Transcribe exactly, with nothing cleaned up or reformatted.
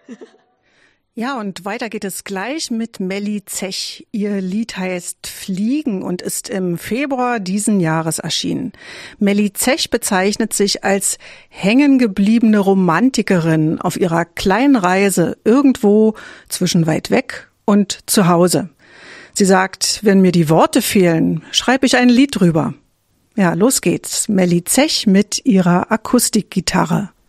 Ja, und weiter geht es gleich mit Melly Zech. Ihr Lied heißt Fliegen und ist im Februar diesen Jahres erschienen. Melly Zech bezeichnet sich als hängengebliebene Romantikerin auf ihrer kleinen Reise irgendwo zwischen weit weg und zu Hause. Sie sagt, wenn mir die Worte fehlen, schreibe ich ein Lied drüber. Ja, los geht's. Melly Zech mit ihrer Akustikgitarre.